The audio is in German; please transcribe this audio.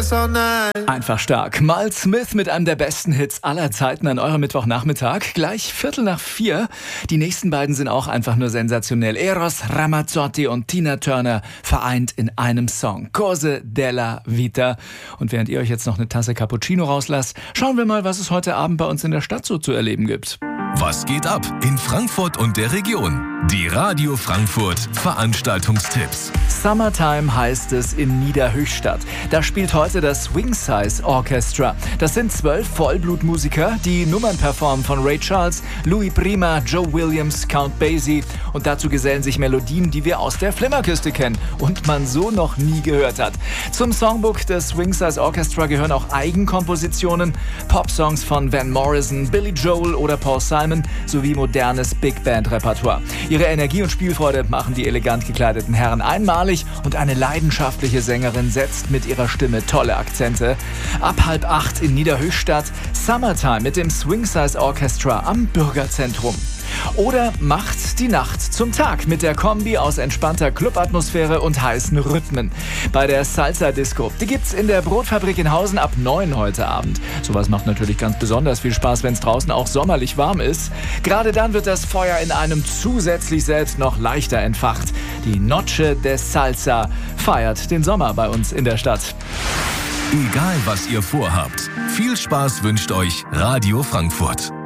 this all night. Einfach stark. Miles Smith mit einem der besten Hits aller Zeiten an eurem Mittwochnachmittag. Gleich 3:45. Die nächsten beiden sind auch einfach nur sensationell. Eros Ramazzotti und Tina Turner vereint in einem Song. Cose della Vita. Und während ihr euch jetzt noch eine Tasse Cappuccino rauslasst, schauen wir mal, was es heute Abend bei uns in der Stadt so zu erleben gibt. Was geht ab in Frankfurt und der Region? Die Radio Frankfurt Veranstaltungstipps. Summertime heißt es in Niederhöchstadt. Da spielt heute das Swing Size Orchestra. Das sind 12 Vollblutmusiker, die Nummern performen von Ray Charles, Louis Prima, Joe Williams, Count Basie. Und dazu gesellen sich Melodien, die wir aus der Flimmerküste kennen und man so noch nie gehört hat. Zum Songbook des Swing Size Orchestra gehören auch Eigenkompositionen, Popsongs von Van Morrison, Billy Joel oder Paul Simon sowie modernes Big Band Repertoire. Ihre Energie und Spielfreude machen die elegant gekleideten Herren einmalig und eine leidenschaftliche Sängerin setzt mit ihrer Stimme tolle Akzente. Ab 7:30 in Niederhöchstadt Summertime mit dem Swing Size Orchestra am Bürgerzentrum. Oder macht die Nacht zum Tag mit der Kombi aus entspannter Clubatmosphäre und heißen Rhythmen. Bei der Salsa Disco. Die gibt's in der Brotfabrik in Hausen ab 9 heute Abend. Sowas macht natürlich ganz besonders viel Spaß, wenn es draußen auch sommerlich warm ist. Gerade dann wird das Feuer in einem zusätzlich selbst noch leichter entfacht. Die Noche de Salsa feiert den Sommer bei uns in der Stadt. Egal was ihr vorhabt, viel Spaß wünscht euch Radio Frankfurt.